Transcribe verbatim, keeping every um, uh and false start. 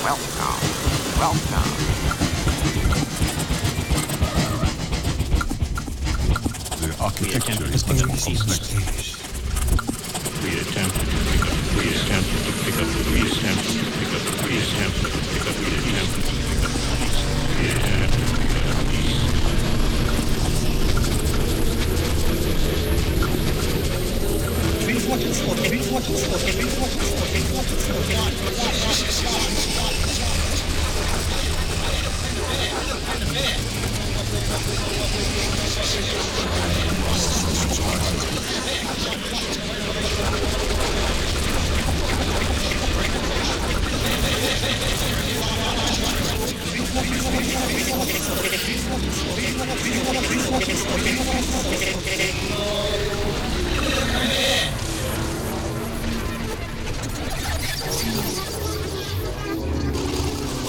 Welcome. Welcome. The architecture is much more complex. We attempt to pick up, we attempt to pick up, we attempt to pick up, we attempt to pick up, we attempt to pick up peace. We attempt to pick up peace. Thank you.